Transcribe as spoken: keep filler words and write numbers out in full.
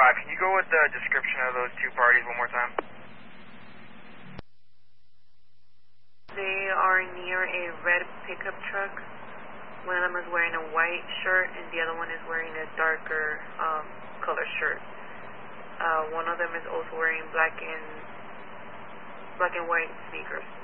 five, can you go with the description of those two parties one more time? They are near a red pickup truck. One of them is wearing a white shirt and the other one is wearing a darker um, color shirt. Uh, one of them is also wearing black and black and white sneakers.